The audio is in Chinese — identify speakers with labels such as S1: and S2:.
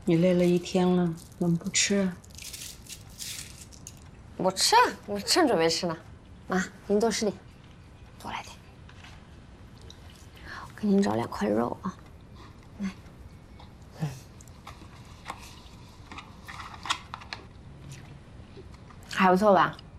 S1: 你累了一天了，能不吃啊？
S2: 我吃啊，我正准备吃呢。妈，您多吃点，多来点。我给您找2块肉啊，来。还不错吧？